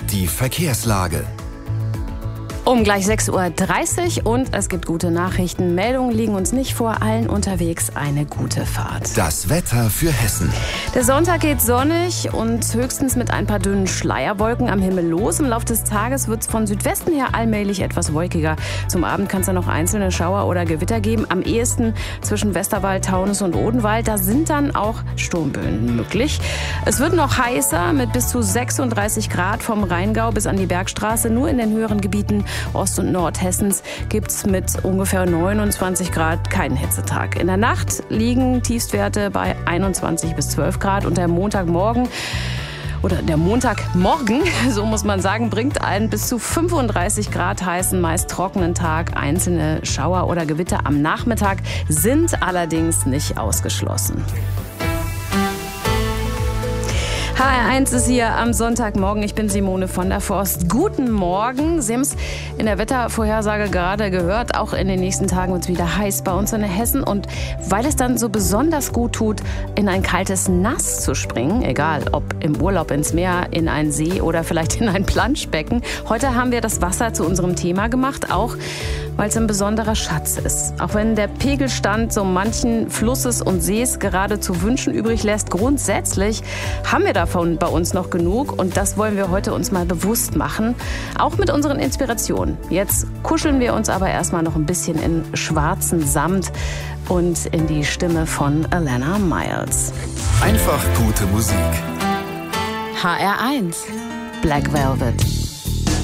die Verkehrslage. Um gleich 6:30 Uhr und es gibt gute Nachrichten. Meldungen liegen uns nicht vor, allen unterwegs eine gute Fahrt. Das Wetter für Hessen. Der Sonntag geht sonnig und höchstens mit ein paar dünnen Schleierwolken am Himmel los. Im Laufe des Tages wird es von Südwesten her allmählich etwas wolkiger. Zum Abend kann es dann noch einzelne Schauer oder Gewitter geben. Am ehesten zwischen Westerwald, Taunus und Odenwald. Da sind dann auch Sturmböen möglich. Es wird noch heißer mit bis zu 36 Grad vom Rheingau bis an die Bergstraße. Nur in den höheren Gebieten Ost- und Nordhessens gibt's mit ungefähr 29 Grad keinen Hitzetag. In der Nacht liegen Tiefstwerte bei 21 bis 12 Grad und der Montagmorgen, so muss man sagen, bringt einen bis zu 35 Grad heißen, meist trockenen Tag. Einzelne Schauer oder Gewitter am Nachmittag sind allerdings nicht ausgeschlossen. HR1 ist hier am Sonntagmorgen. Ich bin Simone von der Forst. Guten Morgen. Sie haben es in der Wettervorhersage gerade gehört. Auch in den nächsten Tagen wird es wieder heiß bei uns in Hessen. Und weil es dann so besonders gut tut, in ein kaltes Nass zu springen, egal ob im Urlaub ins Meer, in einen See oder vielleicht in ein Planschbecken. Heute haben wir das Wasser zu unserem Thema gemacht, auch weil es ein besonderer Schatz ist. Auch wenn der Pegelstand so manchen Flusses und Sees gerade zu wünschen übrig lässt, grundsätzlich haben wir davon bei uns noch genug und das wollen wir heute uns mal bewusst machen, auch mit unseren Inspirationen. Jetzt kuscheln wir uns aber erstmal noch ein bisschen in schwarzen Samt und in die Stimme von Alana Miles. Einfach gute Musik. HR1 Black Velvet.